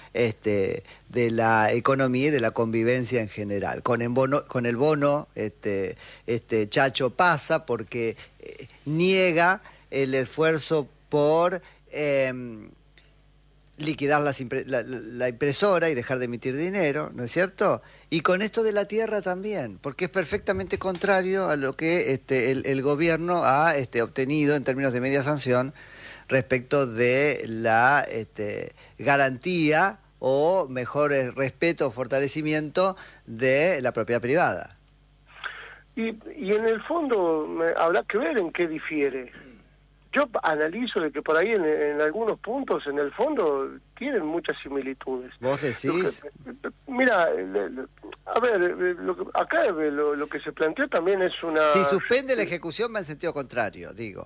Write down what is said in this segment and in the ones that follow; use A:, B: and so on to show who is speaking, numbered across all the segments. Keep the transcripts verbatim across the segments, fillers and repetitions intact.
A: este, de la economía y de la convivencia en general. Con el bono, con el bono este, este Chacho pasa porque eh, niega el esfuerzo por eh, liquidar las impre la, la impresora y dejar de emitir dinero, ¿no es cierto? Y con esto de la tierra también, porque es perfectamente contrario a lo que este, el, el gobierno ha este, obtenido en términos de media sanción respecto de la este, garantía o mejor respeto o fortalecimiento de la propiedad privada.
B: Y, y en el fondo me, habrá que ver en qué difiere. Yo analizo de que por ahí en, en algunos puntos, en el fondo, tienen muchas similitudes.
A: ¿Vos decís?
B: Lo que, mira, a ver, lo que, acá lo, lo que se planteó también es una...
A: Si suspende la ejecución va en sentido contrario, digo.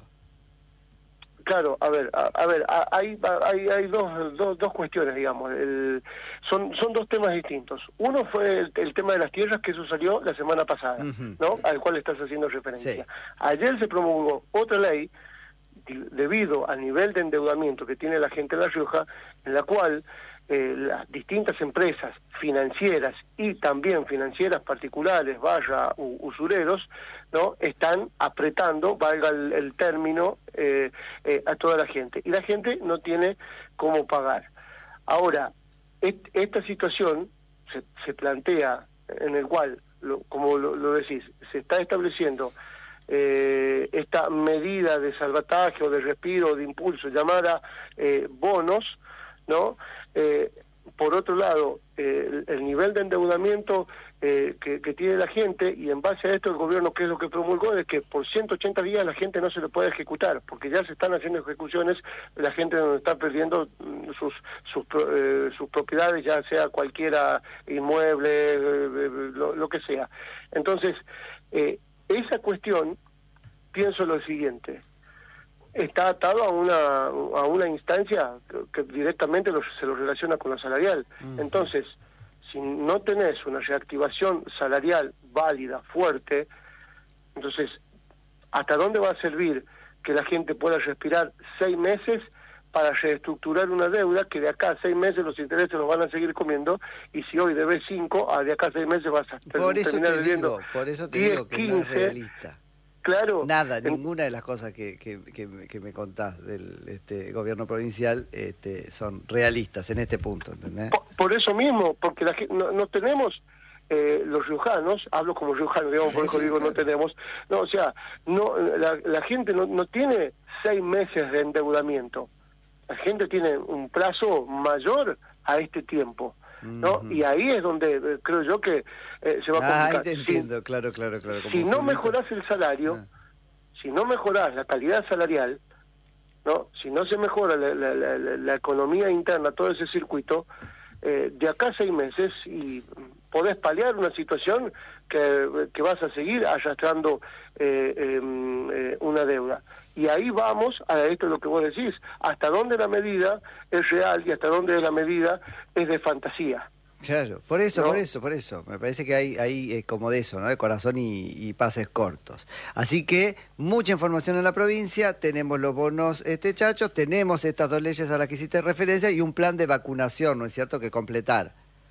B: Claro, a ver, a, a ver, a, hay, hay, hay dos, dos, dos cuestiones, digamos. El, son, son dos temas distintos. Uno fue el, el tema de las tierras, que eso salió la semana pasada, uh-huh. ¿no? Al cual estás haciendo referencia. Sí. Ayer se promulgó otra ley debido al nivel de endeudamiento que tiene la gente de La Rioja, en la cual eh, las distintas empresas financieras y también financieras particulares, vaya usureros, ¿no? Están apretando, valga el, el término, eh, eh, a toda la gente. Y la gente no tiene cómo pagar. Ahora, et, esta situación se, se plantea en el cual, lo, como lo, lo decís, se está estableciendo Eh, esta medida de salvataje o de respiro o de impulso llamada eh, bonos, ¿no? Eh, por otro lado, eh, el, el nivel de endeudamiento eh, que, que tiene la gente, y en base a esto el gobierno, ¿qué es lo que promulgó? Es que por ciento ochenta días la gente no se le puede ejecutar, porque ya se están haciendo ejecuciones, la gente no está perdiendo sus sus, eh, sus propiedades, ya sea cualquiera inmueble, eh, lo, lo que sea. Entonces, eh, esa cuestión, pienso lo siguiente, está atado a una a una instancia que, que directamente lo, se lo relaciona con lo salarial. Uh-huh. Entonces, si no tenés una reactivación salarial válida, fuerte, entonces, ¿hasta dónde va a servir que la gente pueda respirar seis meses para reestructurar una deuda que de acá a seis meses los intereses los van a seguir comiendo, y si hoy debes cinco, de acá a seis meses vas a ter
A: por eso
B: terminar
A: te
B: debiendo
A: digo, por eso te
B: diez,
A: digo que
B: quince,
A: no es realista.
B: Claro.
A: Nada,
B: en,
A: ninguna de las cosas que, que, que, que me contás del este, gobierno provincial este, son realistas en este punto, ¿entendés?
B: Por, por eso mismo, porque la, no, no tenemos... Eh, los riojanos, hablo como riojano, digamos, por eso digo no tenemos, no, o sea, no la, la gente no, no tiene seis meses de endeudamiento, la gente tiene un plazo mayor a este tiempo, ¿no? Uh-huh. Y ahí es donde eh, creo yo que eh, se va a complicar.
A: Ah, ahí te entiendo, si, claro, claro, claro.
B: Si no mejorás el salario, ah. si no mejorás la calidad salarial, ¿no? Si no se mejora la, la, la, la economía interna, todo ese circuito, eh, de acá a seis meses y podés paliar una situación que, que vas a seguir arrastrando eh, eh, una deuda. Y ahí vamos a esto es lo que vos decís, hasta dónde la medida es real y hasta dónde la medida es de fantasía.
A: Claro, por eso,
B: ¿no?
A: por eso, por eso. Me parece que hay, hay eh, como de eso, ¿no? De corazón y, y pases cortos. Así que mucha información en la provincia, tenemos los bonos este chachos, tenemos estas dos leyes a las que hiciste referencia y un plan de vacunación, ¿no es cierto?, que completar.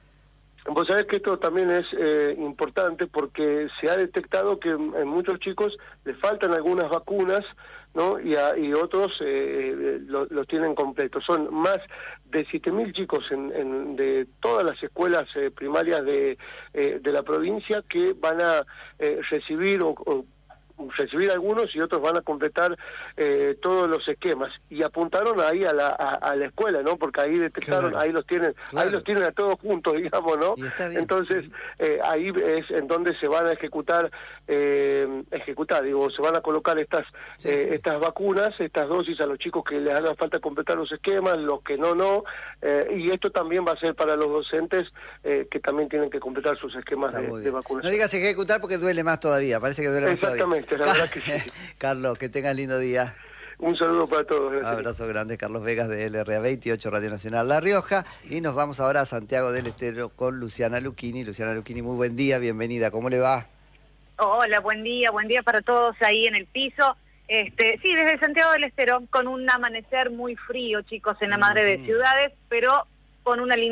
B: Vos sabés que esto también es eh, importante porque se ha detectado que en muchos chicos les faltan algunas vacunas, ¿no? Y, a, y otros eh, los lo tienen completos. Son más de siete mil chicos en, en, de todas las escuelas eh, primarias de, eh, de la provincia que van a eh, recibir o, o recibir algunos y otros van a completar eh, todos los esquemas, y apuntaron ahí a la a, a la escuela, ¿no? Porque ahí detectaron, claro, ahí los tienen, claro, ahí los tienen a todos juntos, digamos, ¿no? Entonces eh, ahí es en donde se van a ejecutar eh, ejecutar, digo, se van a colocar estas sí, eh, sí. estas vacunas, estas dosis a los chicos que les haga falta completar los esquemas, los que no, no, eh, y esto también va a ser para los docentes eh, que también tienen que completar sus esquemas de, de vacunación.
A: No digas ejecutar porque duele más todavía, parece que duele más todavía.
B: Exactamente. La verdad que sí.
A: Carlos, que tengas lindo día.
B: Un saludo para todos.
A: Un abrazo grande, Carlos Vegas de L R A veintiocho, Radio Nacional La Rioja. Y nos vamos ahora a Santiago del Estero con Luciana Lucchini. Luciana Lucchini, muy buen día, bienvenida. ¿Cómo le va?
C: Hola, buen día, buen día para todos ahí en el piso. Este, sí, desde Santiago del Estero, con un amanecer muy frío, chicos, en la madre de ciudades, pero con una linda